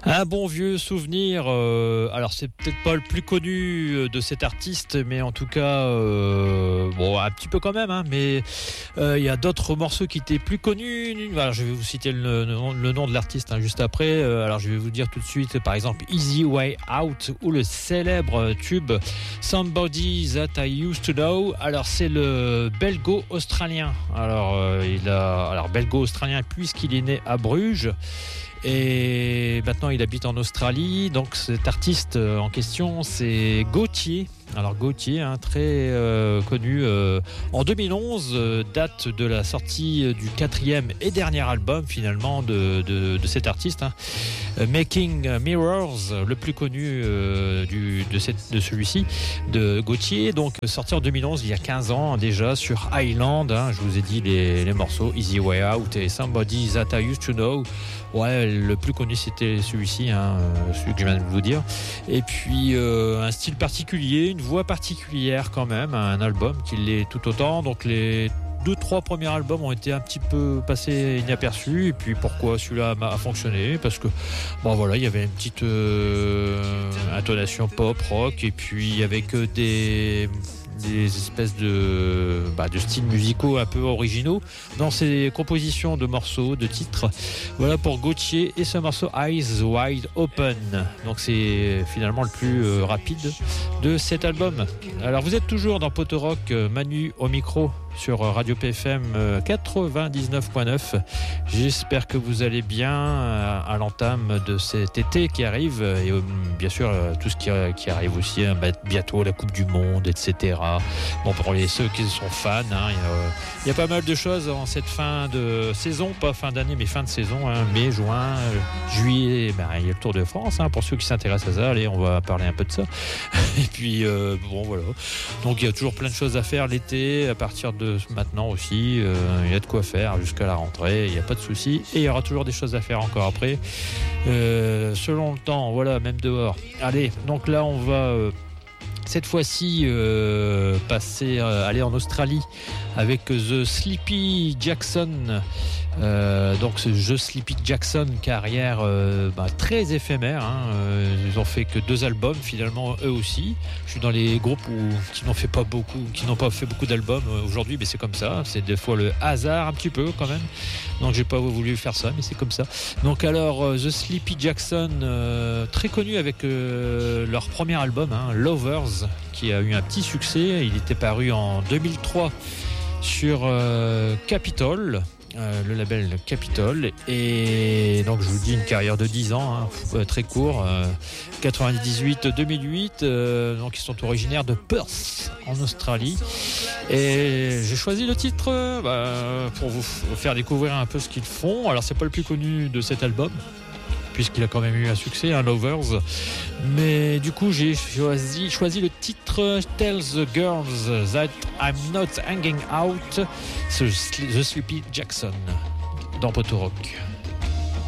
Un bon vieux souvenir. Alors c'est peut-être pas le plus connu de cet artiste, mais en tout cas, bon, un petit peu quand même. Hein, mais il y a d'autres morceaux qui étaient plus connus. Alors, je vais vous citer le nom de l'artiste juste après. Alors je vais vous dire tout de suite, par exemple, Easy Way Out ou le célèbre tube Somebody That I Used to Know. Alors c'est le belgo-australien. Alors belgo-australien puisqu'il est né à Bruges. Et maintenant il habite en Australie. Donc cet artiste en question c'est Gotye. Alors Gotye, très connu en 2011, date de la sortie du 4e et dernier album finalement de cet artiste, Making Mirrors, le plus connu de celui-ci, de Gotye, donc sorti en 2011, il y a 15 ans déjà, sur Island. Je vous ai dit les morceaux Easy Way Out et Somebody That I Used to Know. Ouais, le plus connu c'était celui-ci, celui que je viens de vous dire. Et puis un style particulier, une voix particulière quand même, un album qui l'est tout autant. Donc les 2-3 premiers albums ont été un petit peu passés inaperçus. Et puis pourquoi celui-là a fonctionné? Parce que il y avait une petite intonation pop rock, et puis avec des espèces de styles musicaux un peu originaux dans ses compositions de morceaux, de titres. Voilà pour Gotye et ce morceau Eyes Wide Open. Donc c'est finalement le plus rapide de cet album. Alors vous êtes toujours dans Poto Rock, Manu au micro sur Radio PFM 99.9. J'espère que vous allez bien à l'entame de cet été qui arrive, et bien sûr tout ce qui arrive aussi, bientôt la Coupe du Monde, etc. Bon, pour ceux qui sont fans, il y a pas mal de choses en cette fin de saison, pas fin d'année mais fin de saison, mai, juin, juillet, il y a le Tour de France, pour ceux qui s'intéressent à ça. Allez, on va parler un peu de ça. Et puis voilà, donc il y a toujours plein de choses à faire l'été, à partir de maintenant aussi, il y a de quoi faire jusqu'à la rentrée, il n'y a pas de souci, et il y aura toujours des choses à faire encore après, selon le temps, voilà, même dehors. Allez, donc là on va cette fois-ci aller en Australie avec The Sleepy Jackson. Donc ce jeu Sleepy Jackson, carrière très éphémère, ils ont fait que 2 albums finalement, eux aussi. Je suis dans les groupes qui n'ont pas fait beaucoup d'albums aujourd'hui, mais c'est comme ça, c'est des fois le hasard un petit peu quand même, donc j'ai pas voulu faire ça, mais c'est comme ça. Donc alors The Sleepy Jackson, très connu avec leur premier album, Lovers, qui a eu un petit succès. Il était paru en 2003 sur Capitol, le label Capitol, et donc je vous dis une carrière de 10 ans, très court, 98-2008, donc ils sont originaires de Perth en Australie, et j'ai choisi le titre pour vous faire découvrir un peu ce qu'ils font. Alors c'est pas le plus connu de cet album puisqu'il a quand même eu un succès, Lovers, mais du coup j'ai choisi le titre Tell the Girls That I'm Not Hanging Out, The Sleepy Jackson, dans Poto Rock.